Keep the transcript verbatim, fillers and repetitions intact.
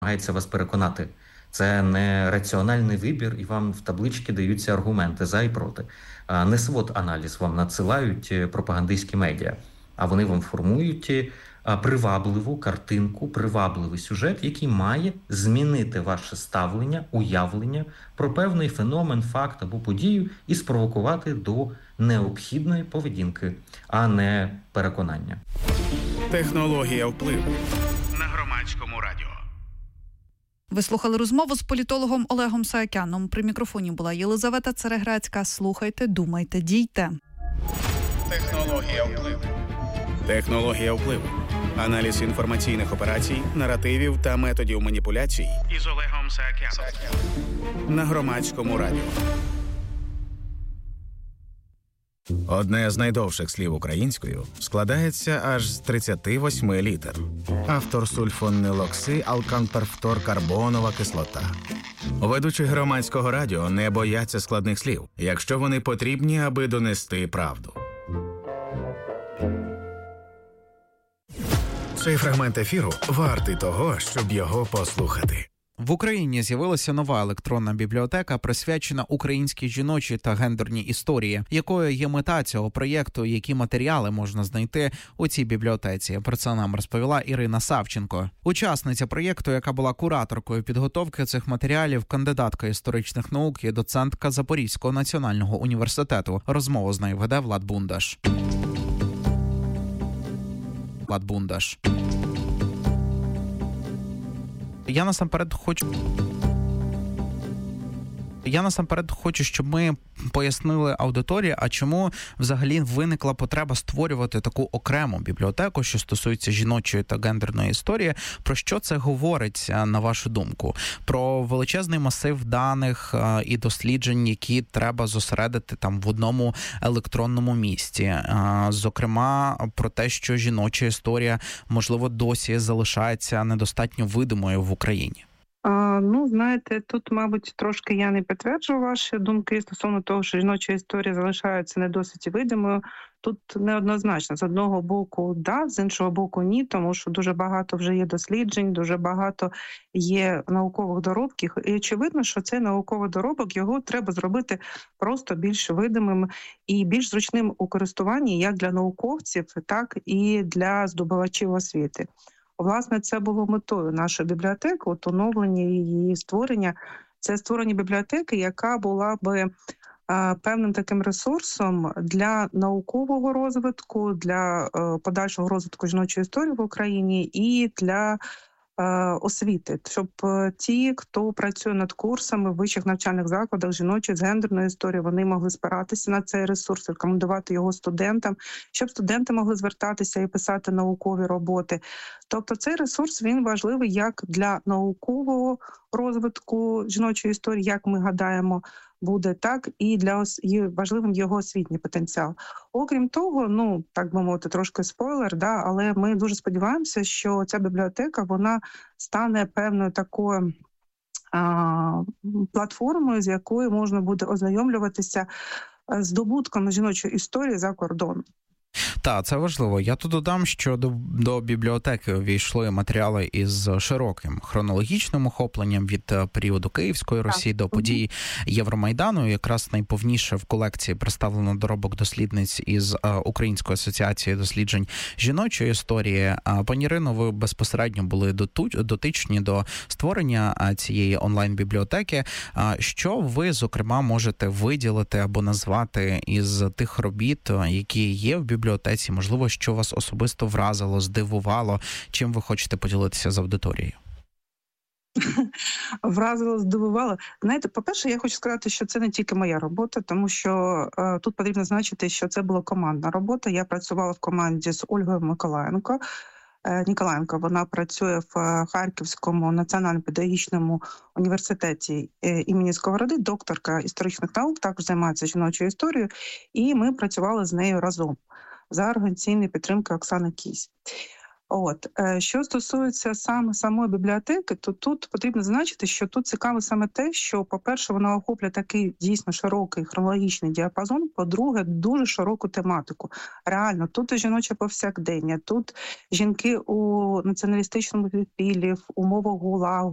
намагається вас переконати. Це не раціональний вибір, і вам в табличці даються аргументи за і проти. Не свод-аналіз вам надсилають пропагандистські медіа, а вони вам формують привабливу картинку, привабливий сюжет, який має змінити ваше ставлення, уявлення про певний феномен, факт або подію і спровокувати до необхідної поведінки, а не переконання. Технологія впливу на Громадському радіо. Ви слухали розмову з політологом Олегом Саакяном. При мікрофоні була Єлизавета Цереграцька. Слухайте, думайте, дійте. Технологія впливу. Технологія впливу. Аналіз інформаційних операцій, наративів та методів маніпуляцій із Олегом Саакяном на Громадському радіо. Одне з найдовших слів українською складається аж з тридцяти восьми літер. Автор сульфонилокси алканперфторкарбонова кислота. Ведучі Громадського радіо не бояться складних слів, якщо вони потрібні, аби донести правду. Цей фрагмент ефіру вартий того, щоб його послухати. В Україні з'явилася нова електронна бібліотека, присвячена українській жіночій та гендерній історії. Якою є мета цього проєкту, які матеріали можна знайти у цій бібліотеці? Про це нам розповіла Ірина Савченко. Учасниця проєкту, яка була кураторкою підготовки цих матеріалів, кандидатка історичних наук і доцентка Запорізького національного університету. Розмову з нею веде Влад Бундаш. Влад Бундаш. Я насамперед хочу... Я насамперед хочу, щоб ми пояснили аудиторії, а чому взагалі виникла потреба створювати таку окрему бібліотеку, що стосується жіночої та гендерної історії. Про що це говорить, на вашу думку? Про величезний масив даних і досліджень, які треба зосередити там в одному електронному місці. Зокрема, про те, що жіноча історія, можливо, досі залишається недостатньо видимою в Україні. А, ну, знаєте, тут, мабуть, трошки я не підтверджую ваші думки стосовно того, що жіноча історія залишається не досить видимою. Тут неоднозначно. З одного боку, да, з іншого боку, ні, тому що дуже багато вже є досліджень, дуже багато є наукових доробків. І очевидно, що цей науковий доробок, його треба зробити просто більш видимим і більш зручним у користуванні як для науковців, так і для здобувачів освіти. Власне, це було метою нашої бібліотеки, от оновлення її створення. Це створення бібліотеки, яка була би а, певним таким ресурсом для наукового розвитку, для а, подальшого розвитку жіночої історії в Україні і для а, освіти, щоб ті, хто працює над курсами в вищих навчальних закладах жіночої з гендерної історії, вони могли спиратися на цей ресурс, рекомендувати його студентам, щоб студенти могли звертатися і писати наукові роботи. Тобто цей ресурс, він важливий як для наукового розвитку жіночої історії, як ми гадаємо, буде, так і для ос... і важливим його освітній потенціал. Окрім того, ну, так би мовити, трошки спойлер, да, але ми дуже сподіваємося, що ця бібліотека, вона стане певною такою а, платформою, з якою можна буде ознайомлюватися з здобутками жіночої історії за кордоном. Так, це важливо. Я тут додам, що до, до бібліотеки увійшли матеріали із широким хронологічним охопленням від періоду Київської Русі так. до подій Євромайдану. Якраз найповніше в колекції представлено доробок дослідниць із Української асоціації досліджень жіночої історії. Пані Ірино, ви безпосередньо були дотичні до створення цієї онлайн-бібліотеки. Що ви, зокрема, можете виділити або назвати із тих робіт, які є в бібліотеці? бібліотеці, можливо, що вас особисто вразило, здивувало, чим ви хочете поділитися з аудиторією? Вразило, здивувало. Знаєте, по-перше, я хочу сказати, що це не тільки моя робота, тому що е, тут потрібно значити, що це була командна робота. Я працювала в команді з Ольгою Миколаєнко. Е, Ніколаєнко, вона працює в Харківському національно-педагогічному університеті е, імені Сковороди, докторка історичних наук, також займається жіночою історією, і ми працювали з нею разом за організаційної підтримки Оксани Кісь. От, що стосується саме самої бібліотеки, то тут потрібно зазначити, що тут цікаво саме те, що, по-перше, вона охоплює такий дійсно широкий хронологічний діапазон, по-друге, дуже широку тематику. Реально, тут і жіноче повсякдення, тут жінки у націоналістичному підпіллі, в умовах ГУЛАГу,